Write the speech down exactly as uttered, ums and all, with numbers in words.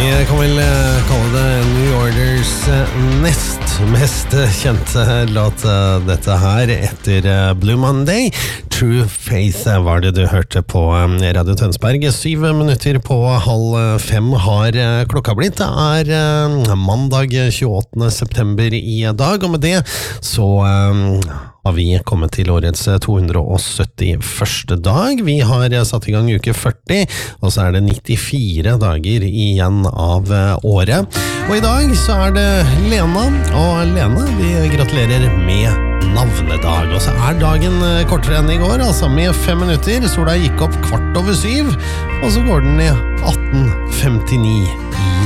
Vi kan vel kalle det New Orders nest mest kjente låt dette her etter Blue Monday. True Faith var det du hørte på Radio Tønsberg. Syv minutter på halv fem har klokka blitt. Det er mandag tjueåttende september i dag, og med det så har vi kommet til årets to hundre syttiførste dag. Vi har satt i gang uke førti, og så er det nittifire dager igjen av året. Og i dag så er det Lena, og Lena, vi gratulerer med navnedag. Og så er dagen kortere enn i går, altså med fem minutter. Sola gikk opp kvart over syv, og så går den i atten femtini